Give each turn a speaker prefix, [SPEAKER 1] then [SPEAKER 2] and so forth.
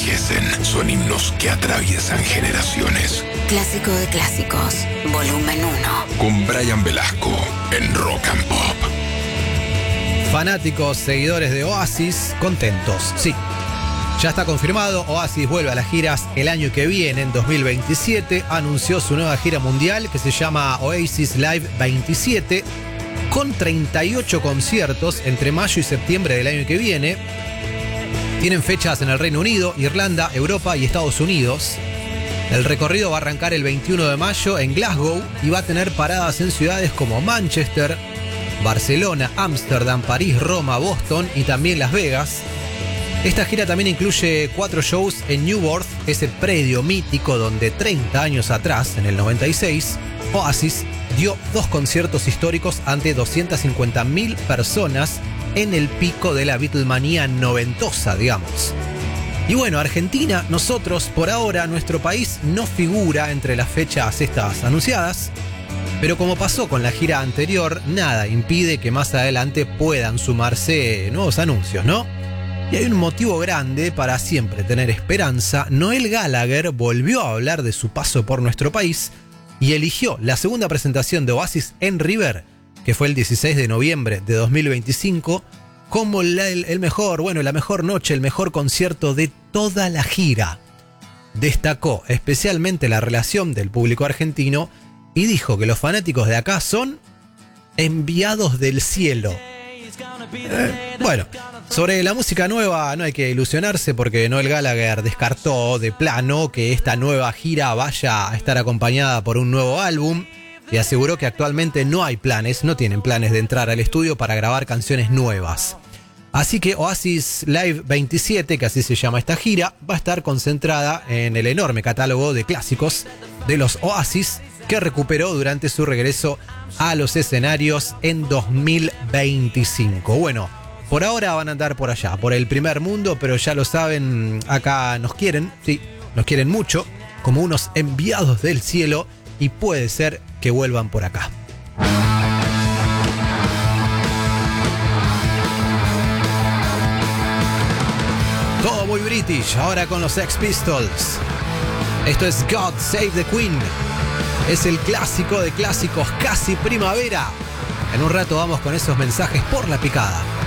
[SPEAKER 1] envejecen, son himnos que atraviesan generaciones.
[SPEAKER 2] Clásico de clásicos, volumen 1.
[SPEAKER 1] Con Brian Velasco en Rock and Pop.
[SPEAKER 3] Fanáticos, seguidores de Oasis, contentos, sí. Ya está confirmado, Oasis vuelve a las giras el año que viene, en 2027. Anunció su nueva gira mundial que se llama Oasis Live 27, con 38 conciertos entre mayo y septiembre del año que viene. Tienen fechas en el Reino Unido, Irlanda, Europa y Estados Unidos. El recorrido va a arrancar el 21 de mayo en Glasgow y va a tener paradas en ciudades como Manchester, Barcelona, Ámsterdam, París, Roma, Boston y también Las Vegas. Esta gira también incluye 4 shows en Newport, ese predio mítico donde 30 años atrás, en el 96, Oasis dio 2 conciertos históricos ante 250.000 personas en el pico de la Beatlemanía noventosa, digamos. Y bueno, Argentina, nosotros, por ahora, nuestro país no figura entre las fechas estas anunciadas, pero como pasó con la gira anterior, nada impide que más adelante puedan sumarse nuevos anuncios, ¿no? Y hay un motivo grande para siempre tener esperanza. Noel Gallagher volvió a hablar de su paso por nuestro país y eligió la segunda presentación de Oasis en River, que fue el 16 de noviembre de 2025, como el mejor, bueno, la mejor noche, el mejor concierto de toda la gira. Destacó especialmente la relación del público argentino y dijo que los fanáticos de acá son enviados del cielo. Bueno, sobre la música nueva no hay que ilusionarse porque Noel Gallagher descartó de plano que esta nueva gira vaya a estar acompañada por un nuevo álbum y aseguró que actualmente no tienen planes de entrar al estudio para grabar canciones nuevas. Así que Oasis Live 27, que así se llama esta gira, va a estar concentrada en el enorme catálogo de clásicos de los Oasis que recuperó durante su regreso a los escenarios en 2025. Bueno, por ahora van a andar por allá, por el primer mundo, pero ya lo saben, acá nos quieren, sí, nos quieren mucho, como unos enviados del cielo, y puede ser que vuelvan por acá. Todo muy british, ahora con los Sex Pistols. Esto es God Save the Queen. Es el clásico de clásicos, casi primavera. En un rato vamos con esos mensajes por la picada.